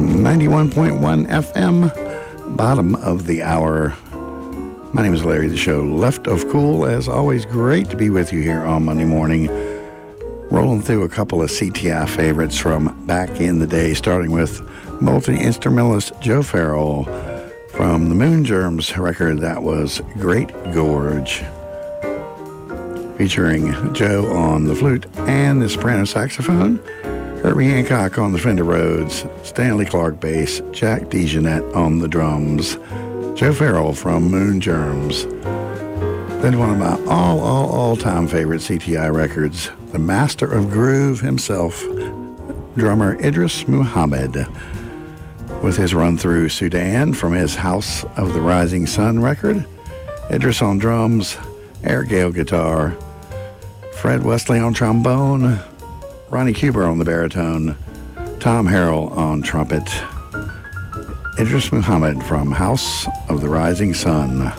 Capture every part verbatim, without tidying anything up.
ninety-one point one F M, bottom of the hour. My name is Larry, the show Left of Cool. As always, great to be with you here on Monday morning. Rolling through a couple of C T I favorites from back in the day, starting with multi-instrumentalist Joe Farrell from the Moon Germs record that was Great Gorge, featuring Joe on the flute and the soprano saxophone, Herbie Hancock on the Fender Rhodes, Stanley Clarke bass, Jack DeJohnette on the drums. Joe Farrell from Moon Germs. Then one of my all, all, all-time favorite C T I records, the master of groove himself, drummer Idris Muhammad, with his run through Sudan from his House of the Rising Sun record. Idris on drums, Eric Gale guitar, Fred Wesley on trombone, Ronnie Cuber on the baritone, Tom Harrell on trumpet. Idris Muhammad from House of the Rising Sun. I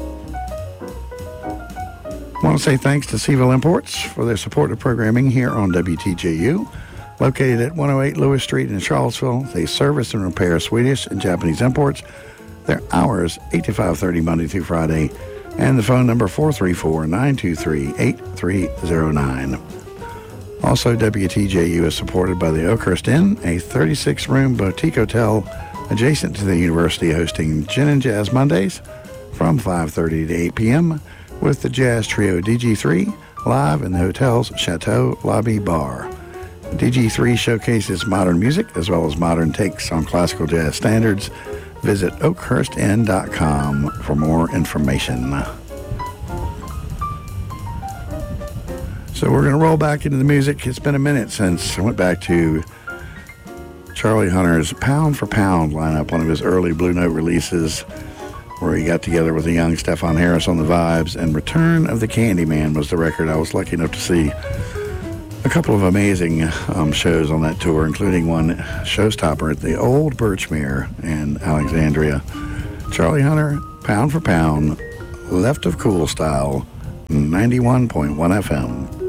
want to say thanks to Seville Imports for their support of programming here on W T J U. Located at one oh eight Lewis Street in Charlottesville, they service and repair Swedish and Japanese imports. Their hours, eight to five thirty Monday through Friday, and the phone number four three four, nine two three, eight three zero nine. Also, W T J U is supported by the Oakhurst Inn, a thirty-six room boutique hotel adjacent to the university, hosting Gin and Jazz Mondays from five thirty to eight p.m. with the jazz trio D G three live in the hotel's Chateau Lobby Bar. D G three showcases modern music as well as modern takes on classical jazz standards. Visit oakhurst inn dot com for more information. So we're going to roll back into the music. It's been a minute since I went back to Charlie Hunter's Pound for Pound lineup, one of his early Blue Note releases, where he got together with a young Stefan Harris on the vibes, and Return of the Candyman was the record. I was lucky enough to see a couple of amazing um, shows on that tour, including one showstopper at the old Birchmere in Alexandria. Charlie Hunter, Pound for Pound, Left of Cool style, ninety-one point one F M.